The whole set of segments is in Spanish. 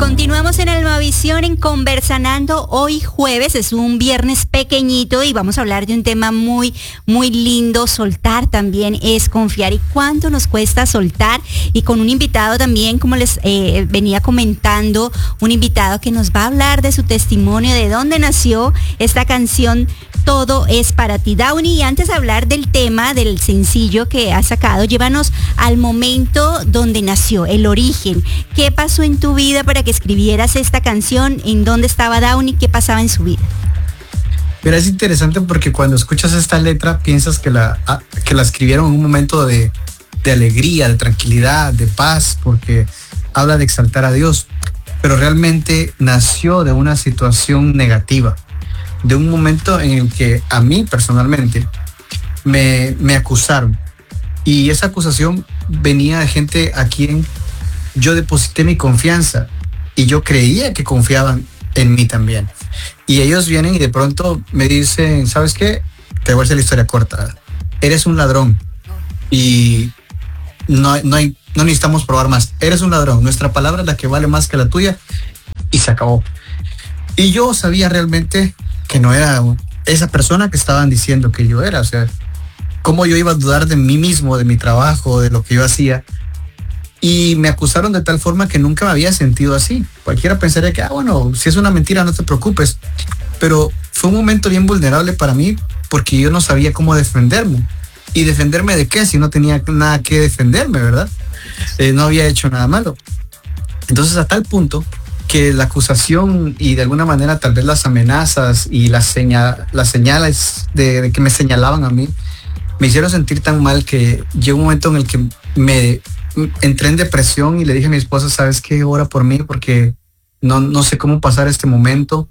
Continuamos en Almavisión en Conversanando. Hoy jueves, es un viernes pequeñito y vamos a hablar de un tema muy, muy lindo. Soltar también es confiar. ¿Y cuánto nos cuesta soltar? Y con un invitado también, como les venía comentando, un invitado que nos va a hablar de su testimonio, de dónde nació esta canción Todo es para ti, Downy. Y antes de hablar del tema, del sencillo que has sacado, llévanos al momento donde nació, el origen. ¿Qué pasó en tu vida para que escribieras esta canción? ¿En dónde estaba Downy? ¿Qué pasaba en su vida? Mira, es interesante porque cuando escuchas esta letra piensas que la escribieron en un momento de alegría, de tranquilidad, de paz, porque habla de exaltar a Dios, pero realmente nació de una situación negativa, de un momento en el que a mí personalmente me acusaron, y esa acusación venía de gente a quien yo deposité mi confianza y yo creía que confiaban en mí también, y ellos vienen y de pronto me dicen, ¿sabes qué? Te voy a hacer la historia corta, eres un ladrón y no necesitamos probar más, eres un ladrón, nuestra palabra es la que vale más que la tuya, y se acabó. Y yo sabía realmente que no era esa persona que estaban diciendo que yo era. O sea, cómo yo iba a dudar de mí mismo, de mi trabajo, de lo que yo hacía. Y me acusaron de tal forma que nunca me había sentido así. Cualquiera pensaría que, bueno, si es una mentira, no te preocupes. Pero fue un momento bien vulnerable para mí porque yo no sabía cómo defenderme. ¿Y defenderme de qué? Si no tenía nada que defenderme, ¿verdad? No había hecho nada malo. Entonces, a tal punto que la acusación y de alguna manera tal vez las amenazas y las señales de que me señalaban a mí me hicieron sentir tan mal que llegó un momento en el que me entré en depresión y le dije a mi esposa, ¿sabes qué? Ora por mí porque no sé cómo pasar este momento,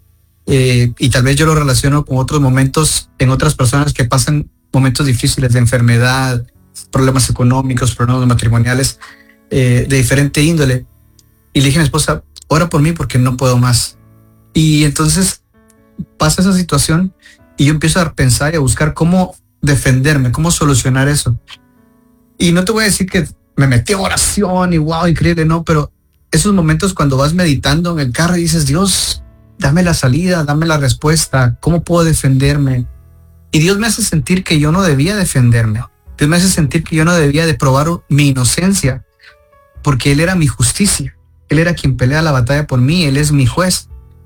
y tal vez yo lo relaciono con otros momentos en otras personas que pasan momentos difíciles de enfermedad, problemas económicos, problemas matrimoniales, de diferente índole. Y le dije a mi esposa, ora por mí porque no puedo más. Y entonces pasa esa situación y yo empiezo a pensar y a buscar cómo defenderme, cómo solucionar eso. Y no te voy a decir que me metí a oración y wow, increíble, no, pero esos momentos cuando vas meditando en el carro y dices, Dios, dame la salida, dame la respuesta, ¿cómo puedo defenderme? Y Dios me hace sentir que yo no debía defenderme. Dios me hace sentir que yo no debía de probar mi inocencia, porque Él era mi justicia. Él era quien pelea la batalla por mí, Él es mi juez.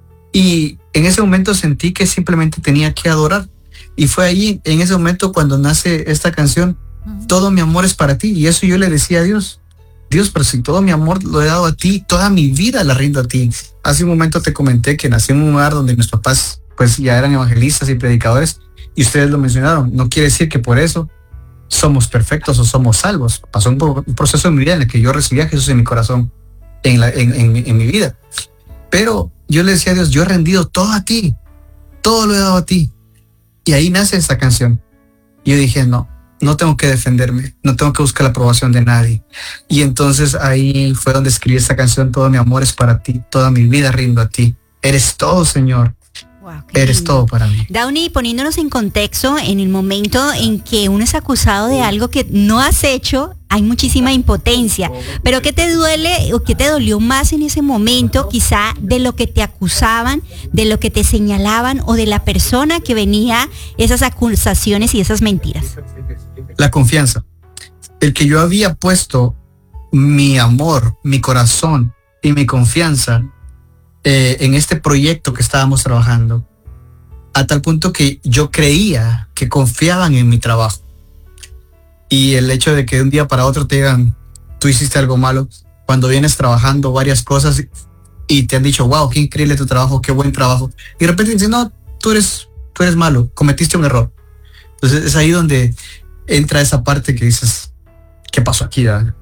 Y en ese momento sentí que simplemente tenía que adorar. Y fue ahí, en ese momento, cuando nace esta canción, todo mi amor es para ti. Y eso yo le decía a Dios, Dios, pero si todo mi amor lo he dado a ti, toda mi vida la rindo a ti. Hace un momento te comenté que nací en un lugar donde mis papás pues ya eran evangelistas y predicadores, y ustedes lo mencionaron. No quiere decir que por eso somos perfectos o somos salvos. Pasó un proceso en mi vida en el que yo recibí a Jesús en mi corazón, en mi vida. Pero yo le decía a Dios, yo he rendido todo a ti, todo lo he dado a ti. Y ahí nace esta canción. Y yo dije, no tengo que defenderme, no tengo que buscar la aprobación de nadie. Y entonces ahí fue donde escribí esta canción, todo mi amor es para ti, toda mi vida rindo a ti. Eres todo, Señor. Wow, eres lindo. Todo para mí. Downy, poniéndonos en contexto, en el momento en que uno es acusado de algo que no has hecho, hay muchísima impotencia. Pero ¿qué te duele o qué te dolió más en ese momento? Quizá de lo que te acusaban, de lo que te señalaban o de la persona que venía esas acusaciones y esas mentiras. La confianza. El que yo había puesto mi amor, mi corazón y mi confianza en este proyecto que estábamos trabajando, a tal punto que yo creía que confiaban en mi trabajo. Y el hecho de que de un día para otro te digan, tú hiciste algo malo, cuando vienes trabajando varias cosas y te han dicho, wow, qué increíble tu trabajo, qué buen trabajo, y de repente dicen, no, tú eres malo, cometiste un error. Entonces es ahí donde entra esa parte que dices, ¿qué pasó aquí?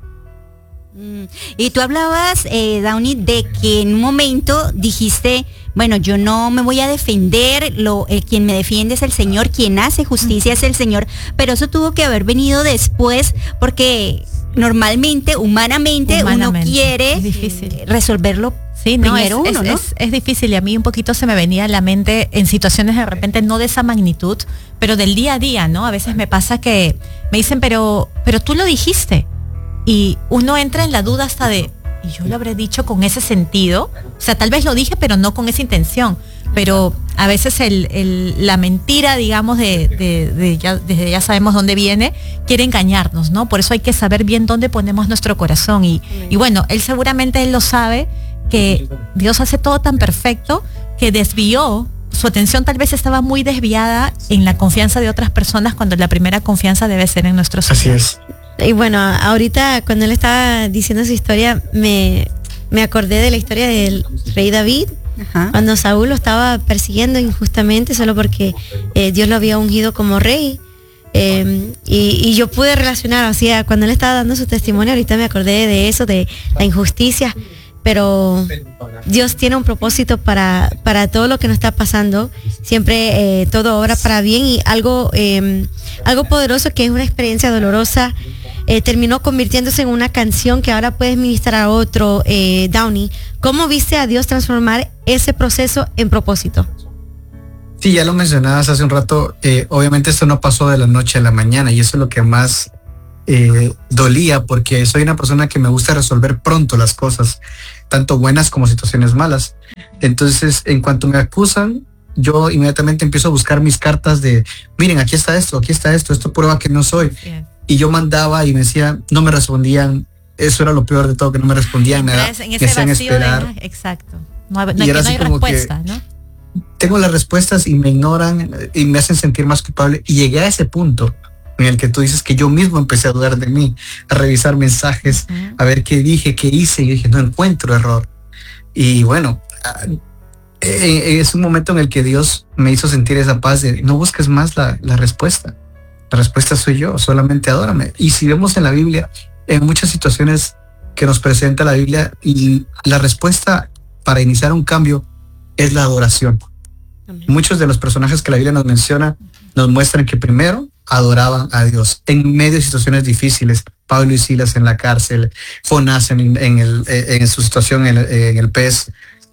Y tú hablabas, Downy, de que en un momento dijiste, bueno, yo no me voy a defender, quien me defiende es el Señor, quien hace justicia es el Señor, pero eso tuvo que haber venido después, porque normalmente, humanamente uno quiere resolverlo. Sí, no, es difícil, y a mí un poquito se me venía a la mente en situaciones de repente no de esa magnitud, pero del día a día, ¿no? A veces me pasa que me dicen, pero tú lo dijiste. Y uno entra en la duda hasta de, y yo lo habré dicho con ese sentido. O sea, tal vez lo dije, pero no con esa intención. Pero a veces la mentira, digamos, desde ya sabemos dónde viene, quiere engañarnos, ¿no? Por eso hay que saber bien dónde ponemos nuestro corazón. Y bueno, él seguramente él lo sabe, que Dios hace todo tan perfecto que desvió, su atención tal vez estaba muy desviada en la confianza de otras personas, cuando la primera confianza debe ser en nuestro Señor. Así es. Y bueno, ahorita cuando él estaba diciendo su historia, me acordé de la historia del rey David. Ajá. Cuando Saúl lo estaba persiguiendo injustamente solo porque Dios lo había ungido como rey. Y yo pude relacionar, o sea, cuando él estaba dando su testimonio, ahorita me acordé de eso, de la injusticia. Pero Dios tiene un propósito para todo lo que nos está pasando. Siempre todo obra para bien, y algo poderoso, que es una experiencia dolorosa, terminó convirtiéndose en una canción que ahora puedes ministrar a otro. Downey, ¿cómo viste a Dios transformar ese proceso en propósito? Sí, ya lo mencionabas hace un rato. Obviamente esto no pasó de la noche a la mañana, y eso es lo que más dolía, porque soy una persona que me gusta resolver pronto las cosas, tanto buenas como situaciones malas. Entonces, en cuanto me acusan, yo inmediatamente empiezo a buscar mis cartas de, miren, aquí está esto prueba que no soy. Bien. Y yo mandaba y me decía, no me respondían. Eso era lo peor de todo, que no me respondían nada. En ese vacío exacto. No hay respuesta, ¿no? Tengo las respuestas y me ignoran y me hacen sentir más culpable. Y llegué a ese punto en el que tú dices que yo mismo empecé a dudar de mí, a revisar mensajes, a ver qué dije, qué hice, y dije, no encuentro error. Y bueno, es un momento en el que Dios me hizo sentir esa paz de, no busques más la respuesta. La respuesta soy yo, solamente adórame. Y si vemos en la Biblia, en muchas situaciones que nos presenta la Biblia, y la respuesta para iniciar un cambio es la adoración. Amén. Muchos de los personajes que la Biblia nos menciona nos muestran que primero adoraban a Dios en medio de situaciones difíciles. Pablo y Silas en la cárcel, Jonás en su situación en el pez,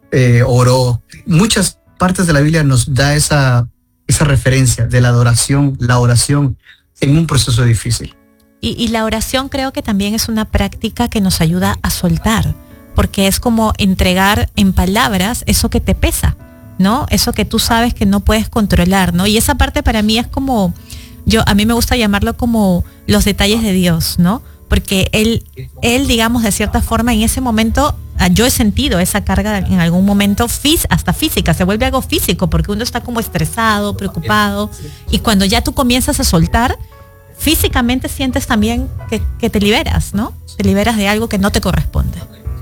oró. Muchas partes de la Biblia nos da esa referencia de la adoración, la oración en un proceso difícil. Y la oración creo que también es una práctica que nos ayuda a soltar, porque es como entregar en palabras eso que te pesa, ¿no? Eso que tú sabes que no puedes controlar, ¿no? Y esa parte para mí es como, a mí me gusta llamarlo como los detalles de Dios, ¿no? Porque él, digamos, de cierta forma, en ese momento, yo he sentido esa carga en algún momento, hasta física, se vuelve algo físico, porque uno está como estresado, preocupado, y cuando ya tú comienzas a soltar, físicamente sientes también que te liberas, ¿no? Te liberas de algo que no te corresponde.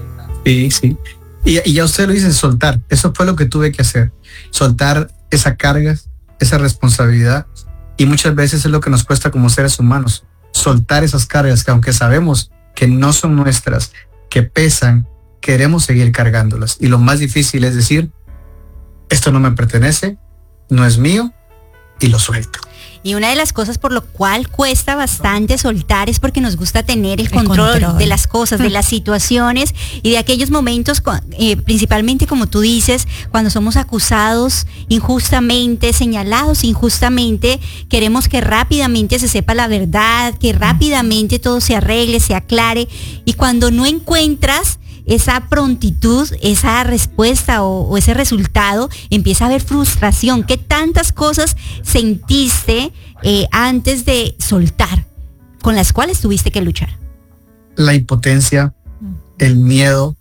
Sí. Y ya usted lo dice, soltar. Eso fue lo que tuve que hacer. Soltar esa carga, esa responsabilidad. Y muchas veces es lo que nos cuesta como seres humanos. Soltar esas cargas que, aunque sabemos que no son nuestras, que pesan, queremos seguir cargándolas. Y lo más difícil es decir, esto no me pertenece, no es mío, y lo suelto. Y una de las cosas por lo cual cuesta bastante soltar es porque nos gusta tener el control de las cosas, de las situaciones y de aquellos momentos, principalmente como tú dices, cuando somos acusados injustamente, señalados injustamente, queremos que rápidamente se sepa la verdad, que rápidamente todo se arregle, se aclare, y cuando no encuentras esa prontitud, esa respuesta o ese resultado, empieza a haber frustración. ¿Qué tantas cosas sentiste antes de soltar, con las cuales tuviste que luchar? La impotencia, el miedo,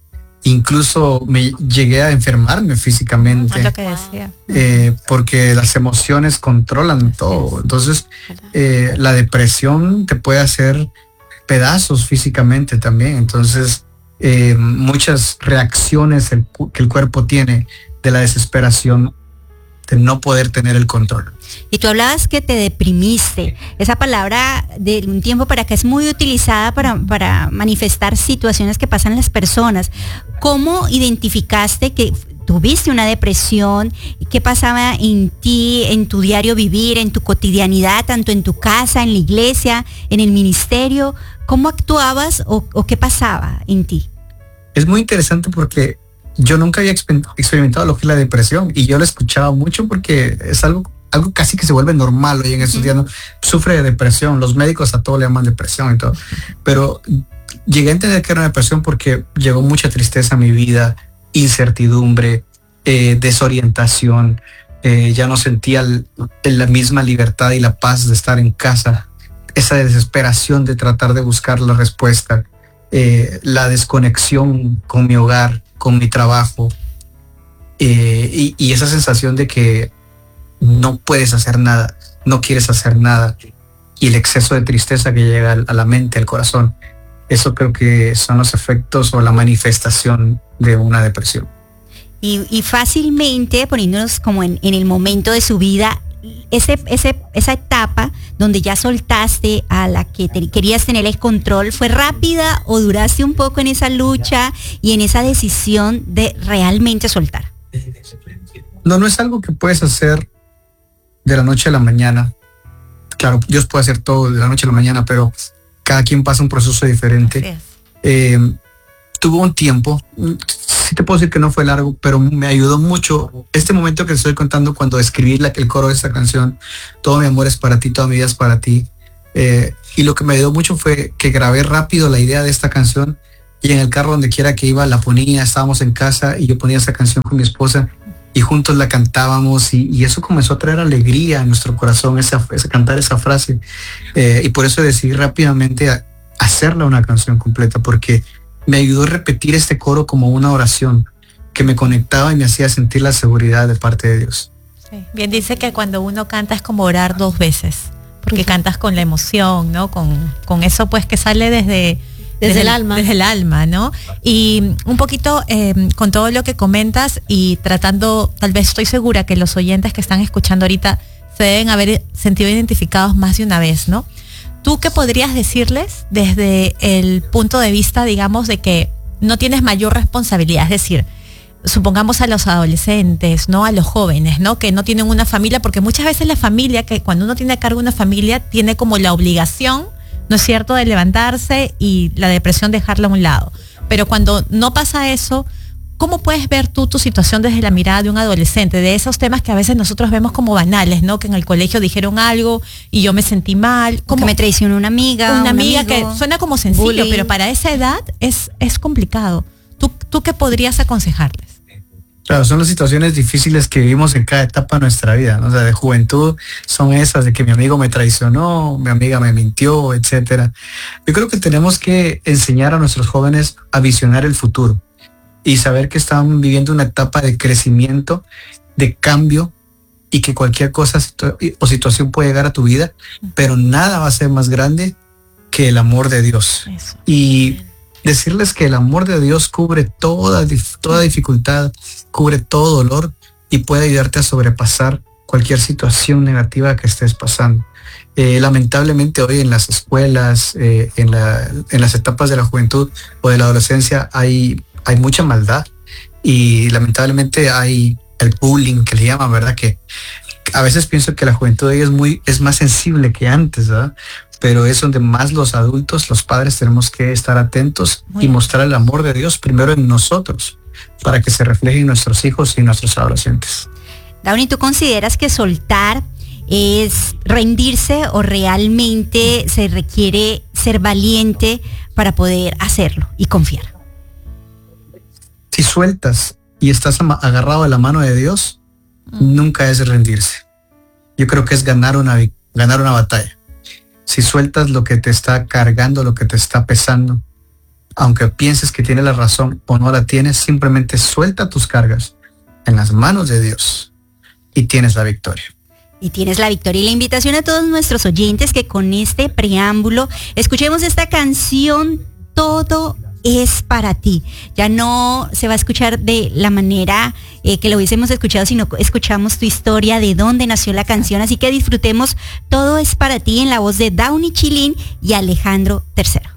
incluso me llegué a enfermarme físicamente. Es lo que decía. Porque las emociones controlan todo. Entonces, la depresión te puede hacer pedazos físicamente también. Entonces, muchas reacciones que el cuerpo tiene de la desesperación de no poder tener el control. Y tú hablabas que te deprimiste. Esa palabra de un tiempo para acá es muy utilizada para manifestar situaciones que pasan las personas. ¿Cómo identificaste que tuviste una depresión? ¿Qué pasaba en ti, en tu diario vivir, en tu cotidianidad, tanto en tu casa, en la iglesia, en el ministerio? ¿Cómo actuabas o qué pasaba en ti? Es muy interesante porque yo nunca había experimentado lo que es la depresión, y yo lo escuchaba mucho porque es algo casi que se vuelve normal hoy en estos días, ¿no? Sufre de depresión, los médicos a todo le llaman depresión y todo, pero llegué a entender que era una depresión porque llegó mucha tristeza a mi vida, incertidumbre, desorientación. Ya no sentía la misma libertad y la paz de estar en casa, esa desesperación de tratar de buscar la respuesta, la desconexión con mi hogar, con mi trabajo, y esa sensación de que no puedes hacer nada, no quieres hacer nada, y el exceso de tristeza que llega a la mente, al corazón. Eso creo que son los efectos o la manifestación de una depresión. Y fácilmente, poniéndonos como en el momento de su vida, esa etapa donde ya soltaste a la que querías tener el control, ¿fue rápida o duraste un poco en esa lucha y en esa decisión de realmente soltar? No es algo que puedes hacer de la noche a la mañana. Claro, Dios puede hacer todo de la noche a la mañana, pero cada quien pasa un proceso diferente. Tuvo un tiempo, sí te puedo decir que no fue largo, pero me ayudó mucho este momento que estoy contando cuando escribí el coro de esta canción, todo mi amor es para ti, toda mi vida es para ti. Y lo que me ayudó mucho fue que grabé rápido la idea de esta canción y en el carro donde quiera que iba la ponía, estábamos en casa y yo ponía esa canción con mi esposa y juntos la cantábamos y eso comenzó a traer alegría a nuestro corazón, cantar esa frase. Y por eso decidí rápidamente hacerla una canción completa, porque me ayudó a repetir este coro como una oración que me conectaba y me hacía sentir la seguridad de parte de Dios. Sí. Bien dice que cuando uno canta es como orar 2 veces, porque cantas con la emoción, ¿no? Con eso pues que sale desde el alma. Desde el alma, ¿no? Y un poquito con todo lo que comentas y tratando, tal vez estoy segura que los oyentes que están escuchando ahorita se deben haber sentido identificados más de una vez, ¿no? ¿Tú qué podrías decirles desde el punto de vista, digamos, de que no tienes mayor responsabilidad? Es decir, supongamos a los adolescentes, ¿no? A los jóvenes, ¿no? Que no tienen una familia, porque muchas veces la familia, que cuando uno tiene a cargo una familia, tiene como la obligación, ¿no es cierto?, de levantarse y la depresión dejarla a un lado. Pero cuando no pasa eso, ¿cómo puedes ver tú tu situación desde la mirada de un adolescente? De esos temas que a veces nosotros vemos como banales, ¿no? Que en el colegio dijeron algo y yo me sentí mal. Como que me traicionó una amiga. Una amiga que suena como sencillo, bullying. Pero para esa edad es complicado. ¿Tú qué podrías aconsejarles? Claro, son las situaciones difíciles que vivimos en cada etapa de nuestra vida, ¿no? O sea, de juventud son esas de que mi amigo me traicionó, mi amiga me mintió, etcétera. Yo creo que tenemos que enseñar a nuestros jóvenes a visionar el futuro y saber que están viviendo una etapa de crecimiento, de cambio, y que cualquier cosa o situación puede llegar a tu vida, pero nada va a ser más grande que el amor de Dios. Eso. Y decirles que el amor de Dios cubre toda dificultad, cubre todo dolor y puede ayudarte a sobrepasar cualquier situación negativa que estés pasando. Lamentablemente hoy en las escuelas, en las etapas de la juventud o de la adolescencia hay mucha maldad y lamentablemente hay el bullying que le llaman, ¿verdad? Que a veces pienso que la juventud de hoy es más sensible que antes, ¿verdad? Pero es donde más los adultos, los padres, tenemos que estar atentos y mostrar el amor de Dios primero en nosotros para que se refleje en nuestros hijos y nuestros adolescentes. Downy, ¿tú consideras que soltar es rendirse o realmente se requiere ser valiente para poder hacerlo y confiar? Si sueltas y estás agarrado de la mano de Dios, nunca es rendirse. Yo creo que es ganar una batalla. Si sueltas lo que te está cargando, lo que te está pesando, aunque pienses que tienes la razón o no la tienes, simplemente suelta tus cargas en las manos de Dios y tienes la victoria. Y tienes la victoria. Y la invitación a todos nuestros oyentes que con este preámbulo escuchemos esta canción, Todo es para ti. Ya no se va a escuchar de la manera que lo hubiésemos escuchado, sino escuchamos tu historia, de dónde nació la canción. Así que disfrutemos Todo es para ti en la voz de Downy Chilín y Alejandro III.